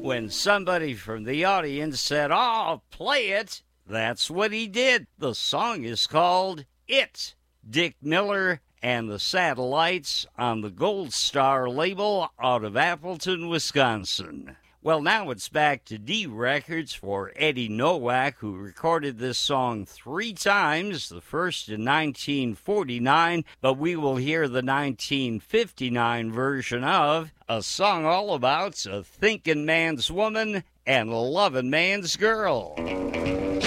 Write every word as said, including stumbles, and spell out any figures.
When somebody from the audience said, "Oh, play it," that's what he did. The song is called It. Dick Miller and the Satellites on the Gold Star label out of Appleton, Wisconsin. Well, now it's back to D Records for Eddie Nowak, who recorded this song three times, the first in nineteen forty-nine, but we will hear the nineteen fifty-nine version of a song all about a thinking man's woman and a loving man's girl.